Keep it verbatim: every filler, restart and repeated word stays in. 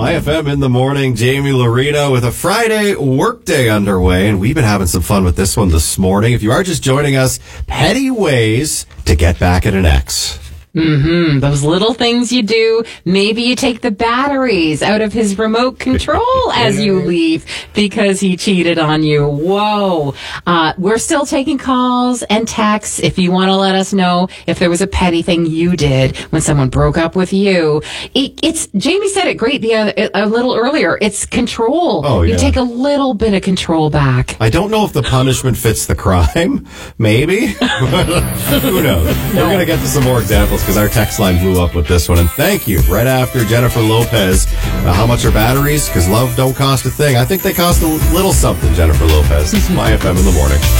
My F M in the morning, Jamie Lorena with a Friday workday underway, and we've been having some fun with this one this morning. If you are just joining us, petty ways to get back at an ex. Mm-hmm. Those little things you do. Maybe you take the batteries out of his remote control as you leave because he cheated on you. Whoa. Uh, we're still taking calls and texts if you want to let us know if there was a petty thing you did when someone broke up with you. It, it's Jamie said it great the other, a little earlier. It's control. Oh, yeah. You take a little bit of control back. I don't know if the punishment fits the crime. Maybe. Who knows? We're going to get to some more examples because our text line blew up with this one. And thank you. Right after Jennifer Lopez. Uh, how much are batteries? Because love don't cost a thing. I think they cost a little something, Jennifer Lopez. My F M in the morning.